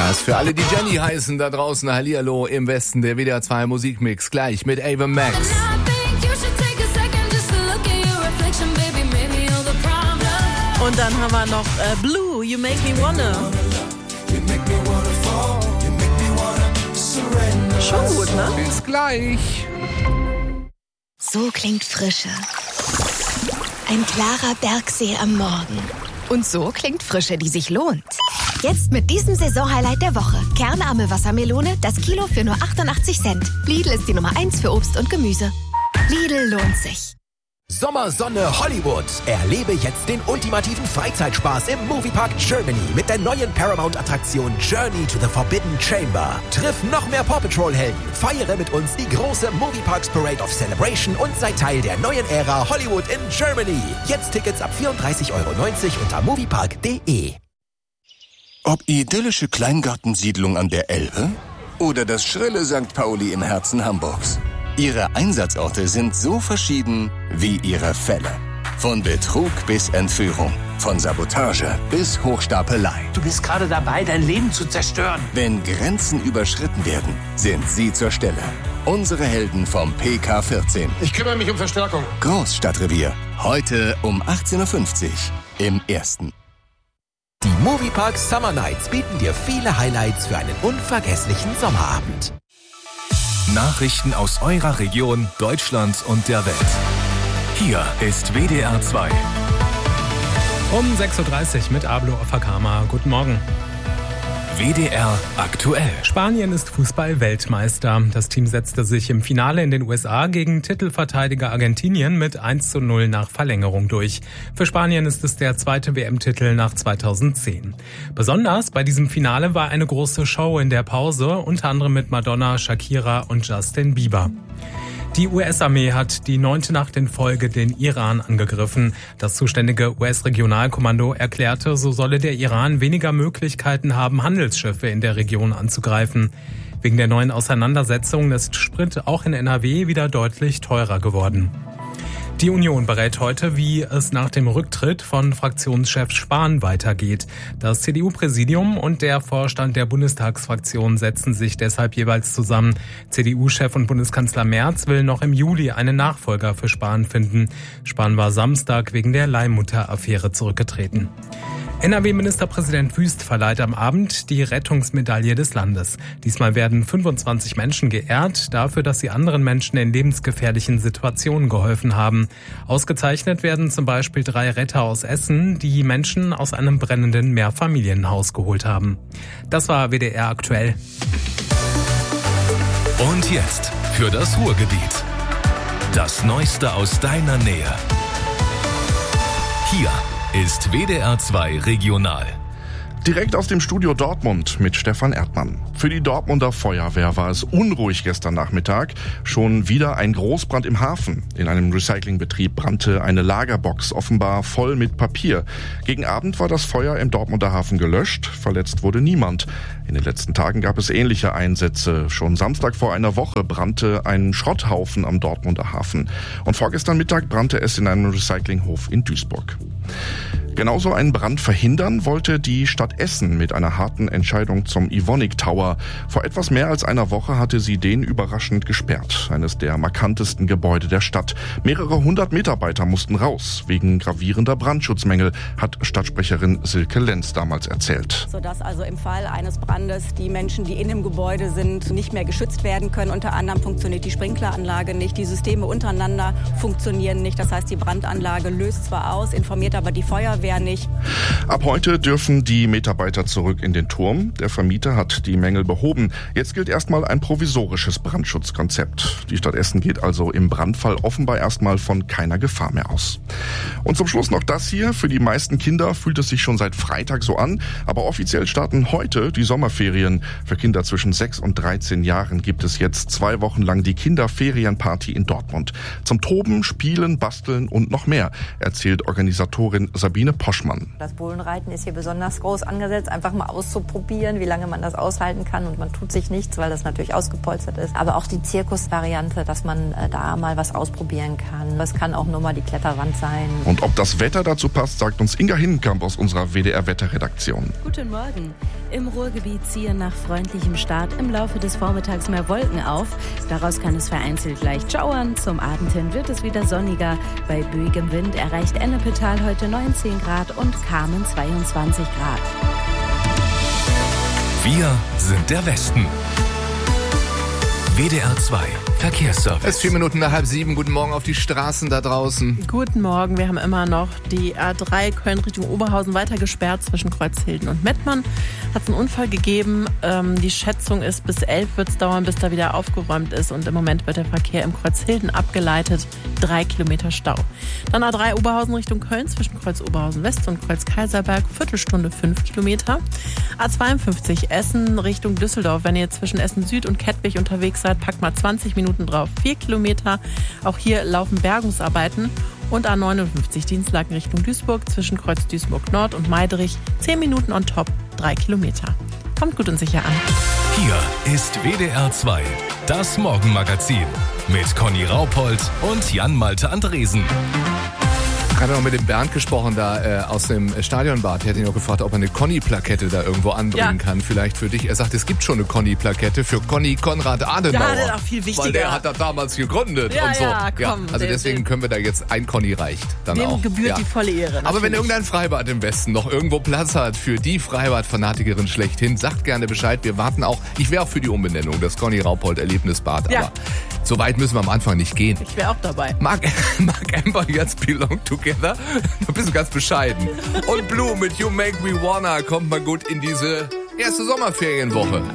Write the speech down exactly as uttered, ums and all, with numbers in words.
Das für alle, die Jenny heißen da draußen. Hallihallo im Westen, der W D R zwei Musikmix. Gleich mit Ava Max. Und dann haben wir noch äh, Blue, You Make Me Wanna. Schon gut, ne? Bis gleich. So klingt Frische. Ein klarer Bergsee am Morgen. Und so klingt Frische, die sich lohnt. Jetzt mit diesem Saisonhighlight der Woche. Kernarme Wassermelone, das Kilo für nur achtundachtzig Cent. Lidl ist die Nummer eins für Obst und Gemüse. Lidl lohnt sich. Sommersonne Hollywood. Erlebe jetzt den ultimativen Freizeitspaß im Moviepark Germany mit der neuen Paramount-Attraktion Journey to the Forbidden Chamber. Triff noch mehr Paw Patrol-Helden, feiere mit uns die große Movieparks Parade of Celebration und sei Teil der neuen Ära Hollywood in Germany. Jetzt Tickets ab vierunddreißig Euro neunzig unter moviepark punkt de. Ob idyllische Kleingartensiedlung an der Elbe oder das schrille Sankt Pauli im Herzen Hamburgs. Ihre Einsatzorte sind so verschieden wie ihre Fälle. Von Betrug bis Entführung, von Sabotage bis Hochstapelei. Du bist gerade dabei, dein Leben zu zerstören. Wenn Grenzen überschritten werden, sind sie zur Stelle. Unsere Helden vom P K vierzehn. Ich kümmere mich um Verstärkung. Großstadtrevier. Heute um achtzehn Uhr fünfzig im Ersten. Die Moviepark Summer Nights bieten dir viele Highlights für einen unvergesslichen Sommerabend. Nachrichten aus eurer Region, Deutschland und der Welt. Hier ist W D R zwei. Um sechs Uhr dreißig mit Ablo Afakama. Guten Morgen. W D R aktuell. Spanien ist Fußball-Weltmeister. Das Team setzte sich im Finale in den U S A gegen Titelverteidiger Argentinien mit eins zu null nach Verlängerung durch. Für Spanien ist es der zweite W M-Titel nach zweitausendzehn. Besonders bei diesem Finale war eine große Show in der Pause, unter anderem mit Madonna, Shakira und Justin Bieber. Die U S-Armee hat die neunte Nacht in Folge den Iran angegriffen. Das zuständige U S-Regionalkommando erklärte, so solle der Iran weniger Möglichkeiten haben, Handelsschiffe in der Region anzugreifen. Wegen der neuen Auseinandersetzungen ist Sprit auch in N R W wieder deutlich teurer geworden. Die Union berät heute, wie es nach dem Rücktritt von Fraktionschef Spahn weitergeht. Das C D U-Präsidium und der Vorstand der Bundestagsfraktion setzen sich deshalb jeweils zusammen. C D U-Chef und Bundeskanzler Merz will noch im Juli einen Nachfolger für Spahn finden. Spahn war Samstag wegen der Leihmutter-Affäre zurückgetreten. N R W-Ministerpräsident Wüst verleiht am Abend die Rettungsmedaille des Landes. Diesmal werden fünfundzwanzig Menschen geehrt, dafür, dass sie anderen Menschen in lebensgefährlichen Situationen geholfen haben. Ausgezeichnet werden zum Beispiel drei Retter aus Essen, die Menschen aus einem brennenden Mehrfamilienhaus geholt haben. Das war W D R aktuell. Und jetzt für das Ruhrgebiet. Das Neueste aus deiner Nähe. Hier ist W D R zwei Regional. Direkt aus dem Studio Dortmund mit Stefan Erdmann. Für die Dortmunder Feuerwehr war es unruhig gestern Nachmittag. Schon wieder ein Großbrand im Hafen. In einem Recyclingbetrieb brannte eine Lagerbox, offenbar voll mit Papier. Gegen Abend war das Feuer im Dortmunder Hafen gelöscht. Verletzt wurde niemand. In den letzten Tagen gab es ähnliche Einsätze. Schon Samstag vor einer Woche brannte ein Schrotthaufen am Dortmunder Hafen. Und vorgestern Mittag brannte es in einem Recyclinghof in Duisburg. Genauso einen Brand verhindern wollte die Stadt Essen mit einer harten Entscheidung zum Evonik Tower. Vor etwas mehr als einer Woche hatte sie den überraschend gesperrt. Eines der markantesten Gebäude der Stadt. Mehrere hundert Mitarbeiter mussten raus, wegen gravierender Brandschutzmängel, hat Stadtsprecherin Silke Lenz damals erzählt. Sodass also im Fall eines Brandes die Menschen, die in dem Gebäude sind, nicht mehr geschützt werden können. Unter anderem funktioniert die Sprinkleranlage nicht, die Systeme untereinander funktionieren nicht. Das heißt, die Brandanlage löst zwar aus, informiert aber die Feuerwehr nicht. Ab heute dürfen die Mitarbeiter zurück in den Turm. Der Vermieter hat die Mängel behoben. Jetzt gilt erstmal ein provisorisches Brandschutzkonzept. Die Stadt Essen geht also im Brandfall offenbar erstmal von keiner Gefahr mehr aus. Und zum Schluss noch das hier. Für die meisten Kinder fühlt es sich schon seit Freitag so an. Aber offiziell starten heute die Sommerferien. Für Kinder zwischen sechs und dreizehn Jahren gibt es jetzt zwei Wochen lang die Kinderferienparty in Dortmund. Zum Toben, Spielen, Basteln und noch mehr, erzählt Organisatorin Sabine Sabine Poschmann. Das Bullenreiten ist hier besonders groß angesetzt, einfach mal auszuprobieren, wie lange man das aushalten kann. Und man tut sich nichts, weil das natürlich ausgepolstert ist. Aber auch die Zirkusvariante, dass man äh, da mal was ausprobieren kann. Das kann auch nur mal die Kletterwand sein. Und ob das Wetter dazu passt, sagt uns Inga Hinnenkamp aus unserer W D R-Wetterredaktion. Guten Morgen. Im Ruhrgebiet ziehen nach freundlichem Start im Laufe des Vormittags mehr Wolken auf. Daraus kann es vereinzelt leicht schauern. Zum Abend hin wird es wieder sonniger. Bei böigem Wind erreicht Ennepetal heute neunzehn Grad und Kamen zweiundzwanzig Grad. Wir sind der Westen. W D R zwei Verkehrsservice. Es ist vier Minuten nach halb sieben. Guten Morgen auf die Straßen da draußen. Guten Morgen. Wir haben immer noch die A drei Köln Richtung Oberhausen weiter gesperrt zwischen Kreuzhilden und Mettmann. Hat es einen Unfall gegeben. Ähm, die Schätzung ist, bis elf wird es dauern, bis da wieder aufgeräumt ist. Und im Moment wird der Verkehr im Kreuzhilden abgeleitet. Drei Kilometer Stau. Dann A drei Oberhausen Richtung Köln zwischen Kreuz Oberhausen West und Kreuz Kaiserberg. Viertelstunde fünf Kilometer. A zweiundfünfzig Essen Richtung Düsseldorf. Wenn ihr zwischen Essen Süd und Kettwig unterwegs seid, packt mal zwanzig Minuten drauf. Vier Kilometer. Auch hier laufen Bergungsarbeiten. Und A neunundfünfzig Dienstlaken Richtung Duisburg zwischen Kreuz Duisburg Nord und Meidrich. Zehn Minuten on top. Drei Kilometer. Kommt gut und sicher an. Hier ist W D R zwei, das Morgenmagazin mit Conny Raupold und Jan-Malte Andresen. Gerade noch mit dem Bernd gesprochen, da äh, aus dem Stadionbad. Er hat ihn auch gefragt, ob er eine Conny-Plakette da irgendwo anbringen ja. kann. Vielleicht für dich. Er sagt, es gibt schon eine Conny-Plakette für Conny Konrad Adenauer. Ja, das ist auch viel wichtiger. Weil der hat das damals gegründet ja, und so. Ja, komm, ja, also den, deswegen den. können wir da jetzt, ein Conny reicht dann Dem auch. gebührt ja. die volle Ehre. Aber natürlich. wenn irgendein Freibad im Westen noch irgendwo Platz hat für die Freibad-Fanatikerin schlechthin, sagt gerne Bescheid. Wir warten auch, ich wäre auch für die Umbenennung, das Conny Raupold Erlebnisbad. Ja. Aber so weit müssen wir am Anfang nicht gehen. Ich wäre auch dabei. Mark, Mark Amber jetzt Belong Together. Du bist ganz bescheiden. Und Blue mit You Make Me Wanna kommt mal gut in diese erste Sommerferienwoche.